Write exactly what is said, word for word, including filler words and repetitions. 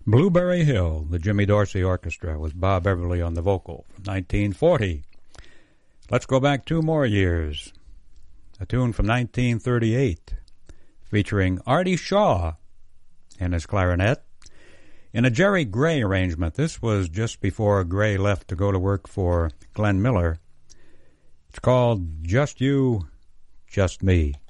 Blueberry Hill, the Jimmy Dorsey Orchestra, with Bob Everly on the vocal, from nineteen forty. Let's go back two more years. A tune from nineteen thirty-eight, featuring Artie Shaw and his clarinet, in a Jerry Gray arrangement. This was just before Gray left to go to work for Glenn Miller. It's called Just You, Just Me.